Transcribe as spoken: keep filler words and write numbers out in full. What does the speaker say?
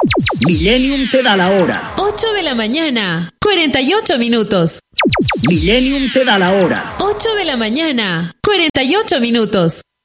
Millennium te da la hora. ocho de la mañana, cuarenta y ocho minutos. Millennium te da la hora. ocho de la mañana, cuarenta y ocho minutos.